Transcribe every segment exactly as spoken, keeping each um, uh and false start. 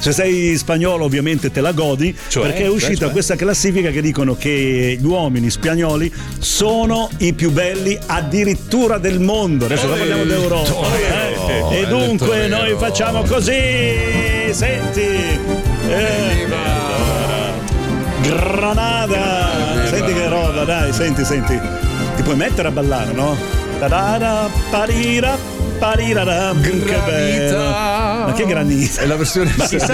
se sei spagnolo ovviamente te la godi, cioè, perché è uscita cioè, questa classifica che dicono che gli uomini spagnoli sono i più belli addirittura del mondo. Adesso oh, parliamo d'Europa. Eh? Oh, e dunque noi facciamo così. Senti. Eh, Granada. Senti che roba, dai, senti, senti. Ti puoi mettere a ballare, no? Ta-da-da, parira, parira, che bello. Ma che granita? È la versione ma chissà,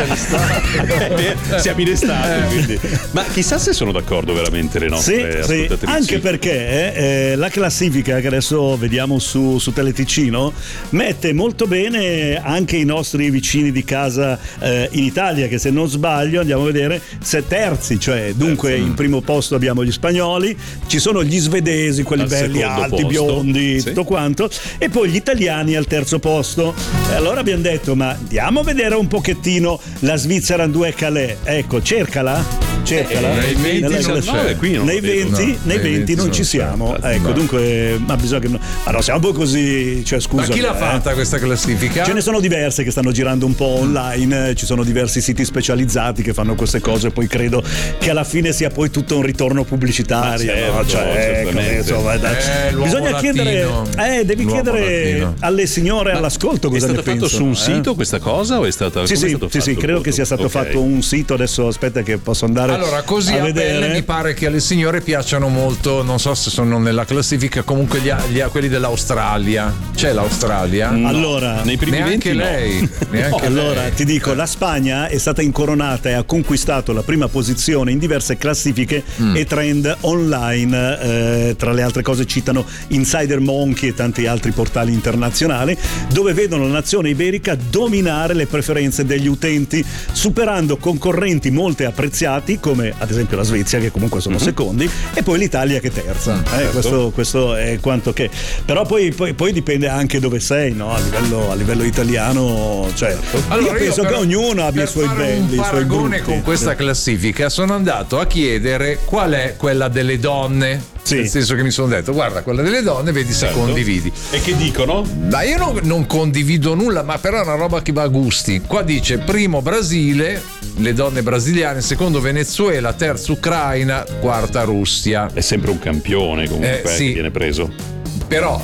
siamo in estate, eh. quindi. Ma chissà se sono d'accordo veramente le nostre sì, ascoltatrici. Sì, anche perché eh, la classifica che adesso vediamo su, su Teleticino mette molto bene anche i nostri vicini di casa eh, in Italia, che se non sbaglio andiamo a vedere se terzi, cioè dunque terzi. In primo posto abbiamo gli spagnoli, ci sono gli svedesi, quelli al belli alti, posto. Biondi, sì. tutto quanto, e poi gli italiani al terzo posto. E allora abbiamo detto, ma andiamo a vedere un pochettino la Svizzera due Calais. Ecco, cercala, cercala. Eh, nei venti, diciannove, qui non nei venti, no, nei venti non ci siamo. Certo. Ecco, no. dunque, ma bisogna che. Ma no, siamo un po' così. Cioè, scusa. Ma chi l'ha eh. fatta questa classifica? Ce ne sono diverse che stanno girando un po' online. Ci sono diversi siti specializzati che fanno queste cose. Poi credo che alla fine sia poi tutto un ritorno pubblicitario. Certo, no? Cioè, ecco, insomma, eh, bisogna latino. chiedere. Eh, devi l'uomo chiedere latino. Alle signore ma all'ascolto cosa ne pensano. È stato fatto su un eh? sito questa cosa o è stata sì sì, stato sì, sì credo che sia stato okay. fatto un sito. Adesso aspetta che posso andare allora così a, a vedere. Belle mi pare che alle signore piacciono molto, non so se sono nella classifica, comunque gli, gli, quelli dell'Australia. C'è l'Australia? No. Allora nei primi neanche venti lei no. neanche no. Allora lei. ti dico, la Spagna è stata incoronata e ha conquistato la prima posizione in diverse classifiche mm. e trend online, eh, tra le altre cose citano Insider Monkey e tanti altri portali internazionali, dove vedono la nazione iberica dominare le preferenze degli utenti, superando concorrenti molto apprezzati come ad esempio la Svezia, che comunque sono mm-hmm. secondi, e poi l'Italia che è terza. Mm, eh, certo. questo, questo è quanto che. Però poi, poi, poi dipende anche dove sei, no? A livello, a livello italiano, cioè, allora, io penso io che ognuno abbia i suoi belli, un i suoi brutti. Con questa classifica sono andato a chiedere qual è quella delle donne. Sì. Nel senso che mi sono detto, guarda, quella delle donne, vedi se certo. condividi. E che dicono? Ma io non, non condivido nulla, ma però è una roba che va a gusti. Qua dice primo Brasile, le donne brasiliane, secondo Venezuela, terzo Ucraina, quarta Russia. È sempre un campione comunque eh, sì. che viene preso. Però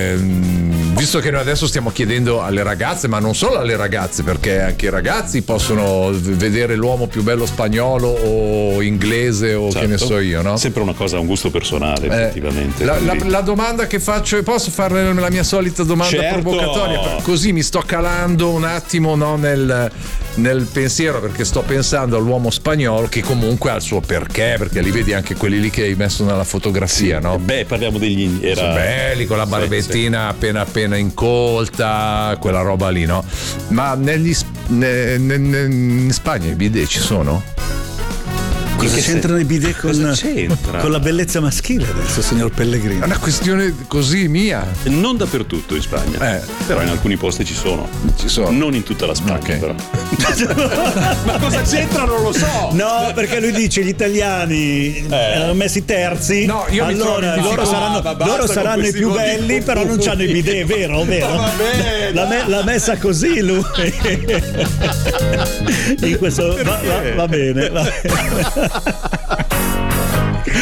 ehm, visto che noi adesso stiamo chiedendo alle ragazze, ma non solo alle ragazze, perché anche i ragazzi possono vedere l'uomo più bello spagnolo o inglese o certo. che ne so io, no? Sempre una cosa, un gusto personale, eh, effettivamente. La, la, la domanda che faccio, posso fare la mia solita domanda certo. provocatoria? Così mi sto calando un attimo, no, nel, nel pensiero, perché sto pensando all'uomo spagnolo che comunque ha il suo perché, perché li vedi anche quelli lì che hai messo nella fotografia, sì. no? Beh, parliamo degli era... belli con la barbettina sì, sì. appena appena incolta, quella roba lì, no? Ma negli ne, ne, ne, in Spagna i bidet ci sono? Cosa c'entrano i bidet con, con la bellezza maschile adesso, signor Pellegrini? È una questione così mia. Non dappertutto in Spagna, eh. però in alcuni posti ci sono. Ci sono. Non in tutta la Spagna, okay. però. Ma cosa c'entra? Non lo so. No, perché lui dice gli italiani eh. erano messi terzi. No, io allora mi loro saranno, ah, loro saranno i più belli, però non c'hanno i bidet, vero? vero? Va bene, l'ha, me, l'ha messa così lui. In questo va, va, va bene. Va bene.